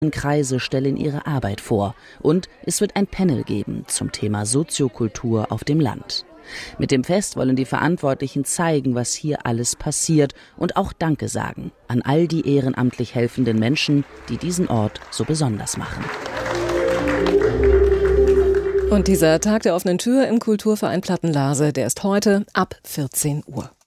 Kreise stellen ihre Arbeit vor und es wird ein Panel geben zum Thema Soziokultur auf dem Land. Mit dem Fest wollen die Verantwortlichen zeigen, was hier alles passiert und auch Danke sagen an all die ehrenamtlich helfenden Menschen, die diesen Ort so besonders machen. Und dieser Tag der offenen Tür im Kulturverein Plattenlase, der ist heute ab 14 Uhr.